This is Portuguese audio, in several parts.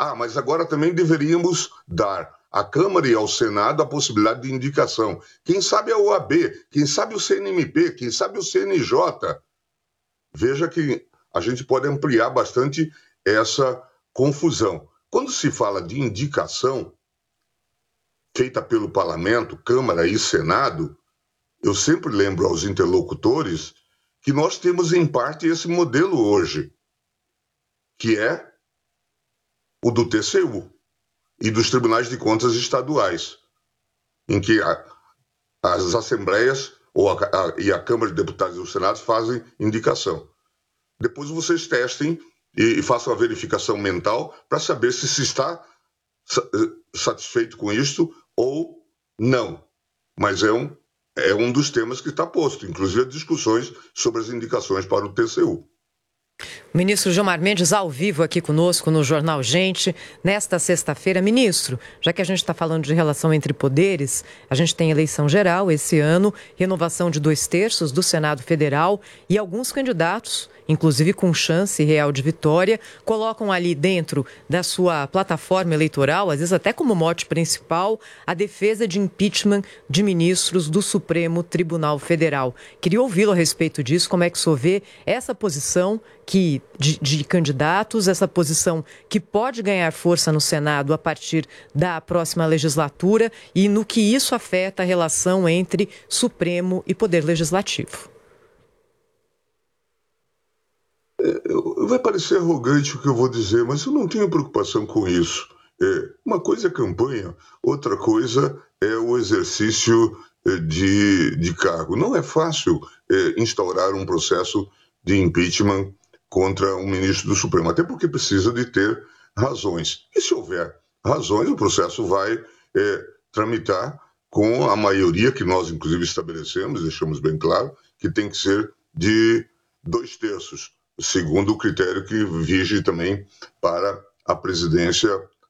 Mas agora também deveríamos dar à Câmara e ao Senado a possibilidade de indicação. Quem sabe a OAB, quem sabe o CNMP, quem sabe o CNJ. Veja que a gente pode ampliar bastante essa confusão. Quando se fala de indicação feita pelo Parlamento, Câmara e Senado, eu sempre lembro aos interlocutores que nós temos, em parte, esse modelo hoje, que é o do TCU e dos Tribunais de Contas estaduais, em que as assembleias e a Câmara de Deputados e o Senado fazem indicação. Depois vocês testem e façam a verificação mental para saber se está satisfeito com isto ou não. Mas é um dos temas que está posto, inclusive as discussões sobre as indicações para o TCU. O ministro Gilmar Mendes, ao vivo aqui conosco no Jornal Gente, nesta sexta-feira. Ministro, já que a gente está falando de relação entre poderes, a gente tem eleição geral esse ano, renovação de 2/3 do Senado Federal e alguns candidatos, inclusive com chance real de vitória, colocam ali dentro da sua plataforma eleitoral, às vezes até como mote principal, a defesa de impeachment de ministros do Supremo Tribunal Federal. Queria ouvi-lo a respeito disso, como é que o senhor vê essa posição de candidatos, essa posição que pode ganhar força no Senado a partir da próxima legislatura e no que isso afeta a relação entre Supremo e Poder Legislativo. Vai parecer arrogante o que eu vou dizer, mas eu não tenho preocupação com isso. Uma coisa é campanha, outra coisa é o exercício de cargo. Não é fácil instaurar um processo de impeachment contra um ministro do Supremo, até porque precisa de ter razões. E se houver razões, o processo vai tramitar com a maioria que nós, inclusive, estabelecemos, deixamos bem claro, que tem que ser de 2/3, segundo o critério que vige também para a presidência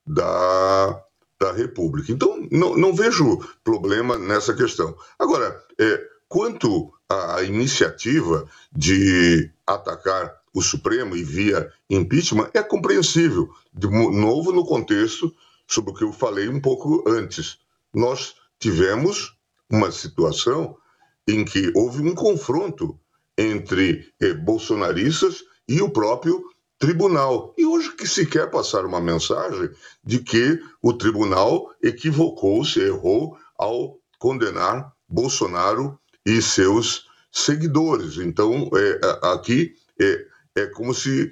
da República. Então, não vejo problema nessa questão. Agora, quanto à iniciativa de atacar o Supremo e via impeachment, é compreensível, de novo no contexto sobre o que eu falei um pouco antes. Nós tivemos uma situação em que houve um confronto entre bolsonaristas e o próprio tribunal. E hoje que se quer passar uma mensagem de que o tribunal equivocou-se, errou ao condenar Bolsonaro e seus seguidores. Então, aqui é como se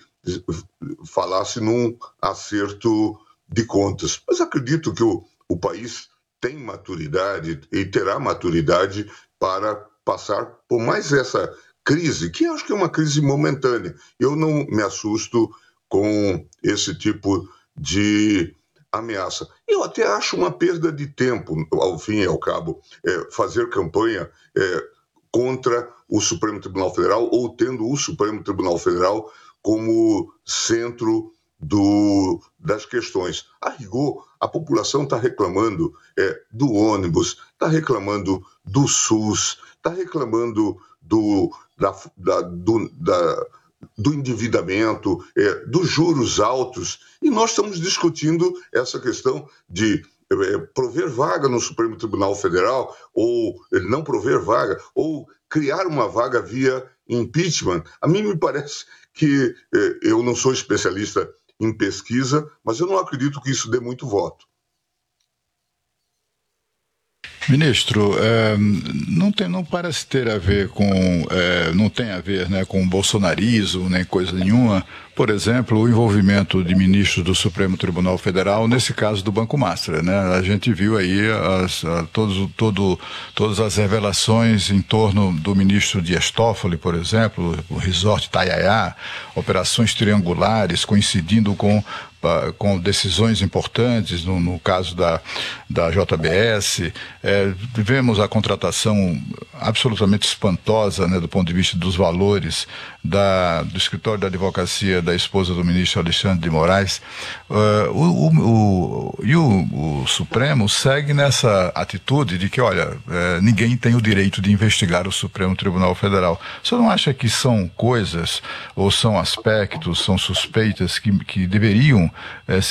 falasse num acerto de contas. Mas acredito que o país tem maturidade e terá maturidade para passar por mais essa crise, que acho que é uma crise momentânea. Eu não me assusto com esse tipo de ameaça. Eu até acho uma perda de tempo, ao fim e ao cabo, fazer campanha contra o Supremo Tribunal Federal ou tendo o Supremo Tribunal Federal como centro das questões. A rigor, a população está reclamando do ônibus, está reclamando do SUS, está reclamando do endividamento, dos juros altos, e nós estamos discutindo essa questão de prover vaga no Supremo Tribunal Federal, ou não prover vaga, ou criar uma vaga via impeachment. A mim me parece que eu não sou especialista em pesquisa, mas eu não acredito que isso dê muito voto. Ministro, não parece ter a ver com, não tem a ver, né, com bolsonarismo, nem coisa nenhuma. Por exemplo, o envolvimento de ministros do Supremo Tribunal Federal, nesse caso do Banco Mafra, né? A gente viu aí todas as revelações em torno do ministro Dias Toffoli, por exemplo, o Resort Itaiaia, operações triangulares coincidindo com decisões importantes, no caso da JBS. Vemos a contratação absolutamente espantosa, né, do ponto de vista dos valores do escritório da advocacia da esposa do ministro Alexandre de Moraes. O Supremo segue nessa atitude de que, olha, ninguém tem o direito de investigar o Supremo Tribunal Federal. O senhor não acha que são coisas, ou são aspectos, são suspeitas que deveriam